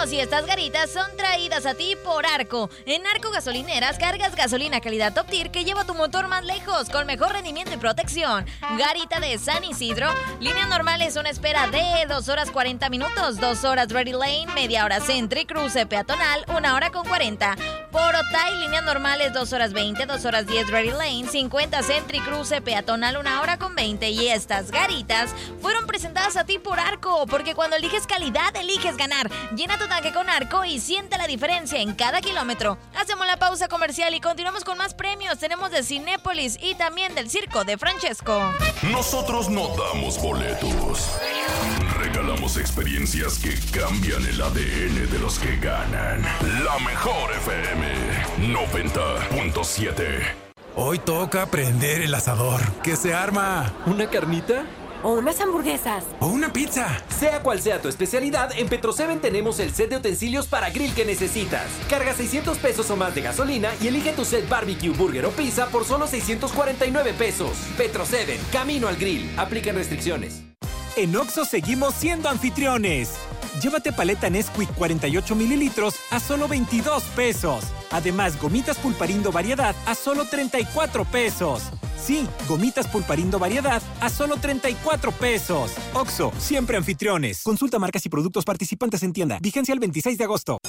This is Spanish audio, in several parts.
Regresamos y estas garitas son traídas a ti por Arco. En Arco Gasolineras cargas gasolina calidad Top Tier que lleva tu motor más lejos con mejor rendimiento y protección. Garita de San Isidro, líneas normales una espera de 2 horas 40 minutos, 2 horas Ready Lane, media hora Sentry, cruce peatonal, 1 hora con 40. Por Otay, líneas normales 2 horas 20, 2 horas 10 Ready Lane, 50 Sentry, cruce peatonal, 1 hora con 20. Y estas garitas fueron presentadas a ti por Arco, porque cuando eliges calidad, eliges ganar. Llena tu tanque con Arco y siente la diferencia en cada kilómetro. Hacemos la pausa comercial y continuamos con más premios. Tenemos de Cinépolis y también del Circo de Francesco. Nosotros no damos boletos. Regalamos experiencias que cambian el ADN de los que ganan. La mejor FM 90.7. Hoy toca prender el asador. ¿Qué se arma? ¿Una carnita? O unas hamburguesas. O una pizza. Sea cual sea tu especialidad, en Petro 7 tenemos el set de utensilios para grill que necesitas. Carga 600 pesos o más de gasolina y elige tu set barbecue, burger o pizza por solo 649 pesos. Petro 7, camino al grill. Aplican restricciones. En Oxxo seguimos siendo anfitriones. Llévate paleta Nesquik 48 mililitros a solo 22 pesos. Además, gomitas Pulparindo variedad a solo 34 pesos. Sí, gomitas Pulparindo variedad a solo 34 pesos. Oxxo, siempre anfitriones. Consulta marcas y productos participantes en tienda. Vigencia el 26 de agosto.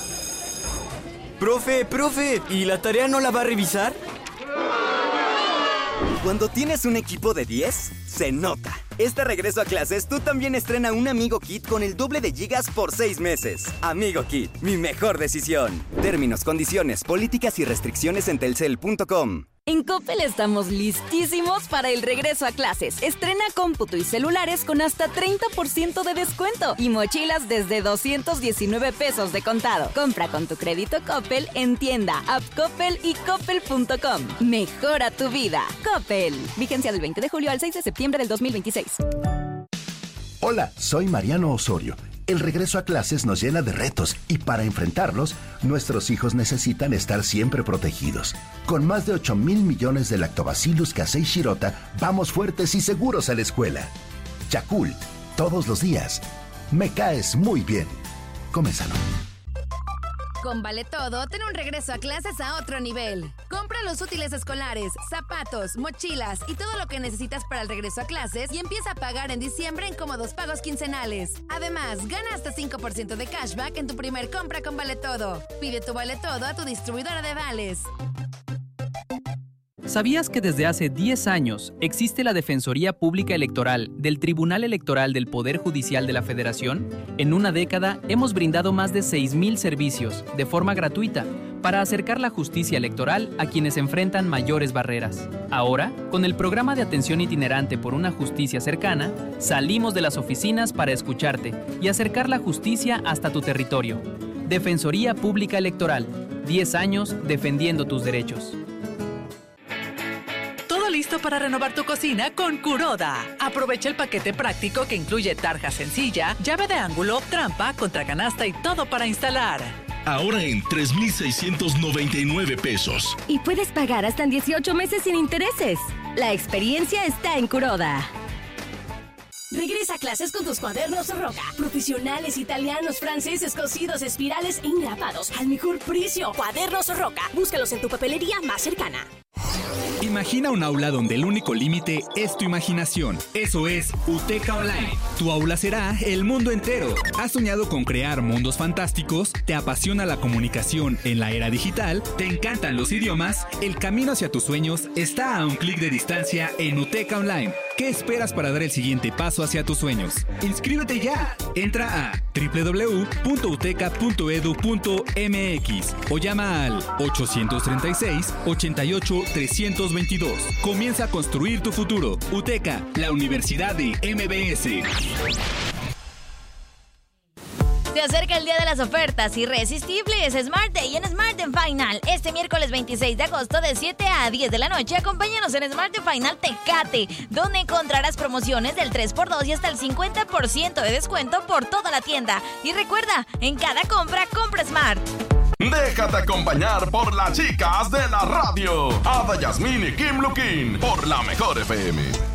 Profe, ¿y la tarea no la va a revisar? Cuando tienes un equipo de 10, se nota. Este regreso a clases, tú también estrena un Amigo Kit con el doble de gigas por 6 meses. Amigo Kit, mi mejor decisión. Términos, condiciones, políticas y restricciones en telcel.com. En Coppel estamos listísimos para el regreso a clases. Estrena cómputo y celulares con hasta 30% de descuento y mochilas desde 219 pesos de contado. Compra con tu crédito Coppel en tienda, app Coppel y coppel.com. Mejora tu vida. Coppel. Vigencia del 20 de julio al 6 de septiembre del 2026. Hola, soy Mariano Osorio. El regreso a clases nos llena de retos y para enfrentarlos, nuestros hijos necesitan estar siempre protegidos. Con más de 8,000 millones de Lactobacillus casei shirota, vamos fuertes y seguros a la escuela. Yakult, todos los días. Me caes muy bien. Come sano. Con Vale Todo, ten un regreso a clases a otro nivel. Compra los útiles escolares, zapatos, mochilas y todo lo que necesitas para el regreso a clases y empieza a pagar en diciembre en cómodos pagos quincenales. Además, gana hasta 5% de cashback en tu primer compra con Vale Todo. Pide tu Vale Todo a tu distribuidora de vales. ¿Sabías que desde hace 10 años existe la Defensoría Pública Electoral del Tribunal Electoral del Poder Judicial de la Federación? En una década hemos brindado más de 6,000 servicios de forma gratuita para acercar la justicia electoral a quienes enfrentan mayores barreras. Ahora, con el programa de atención itinerante por una justicia cercana, salimos de las oficinas para escucharte y acercar la justicia hasta tu territorio. Defensoría Pública Electoral, 10 años defendiendo tus derechos. Listo para renovar tu cocina con Kuroda. Aprovecha el paquete práctico que incluye tarja sencilla, llave de ángulo, trampa, contracanasta y todo para instalar. Ahora en 3,699 pesos. Y puedes pagar hasta en 18 meses sin intereses. La experiencia está en Kuroda. Regresa a clases con tus cuadernos Roca. Profesionales, italianos, franceses, cosidos, espirales e engrapados. Al mejor precio. Cuadernos Roca. Búscalos en tu papelería más cercana. Imagina un aula donde el único límite es tu imaginación. Eso es UTECA Online. Tu aula será el mundo entero. ¿Has soñado con crear mundos fantásticos? ¿Te apasiona la comunicación en la era digital? ¿Te encantan los idiomas? El camino hacia tus sueños está a un clic de distancia en UTECA Online. ¿Qué esperas para dar el siguiente paso hacia tus sueños? ¡Inscríbete ya! Entra a www.uteca.edu.mx o llama al 836-88-322. Comienza a construir tu futuro. UTECA, la Universidad de MBS. Se acerca el día de las ofertas irresistibles Smart Day en Smart Final. Este miércoles 26 de agosto de 7 a 10 de la noche, acompáñanos en Smart Final Tecate, donde encontrarás promociones del 3x2 y hasta el 50% de descuento por toda la tienda. Y recuerda, en cada compra Smart. Déjate acompañar por las chicas de la radio. Ada Yasmín y Kim Luquín por la mejor FM.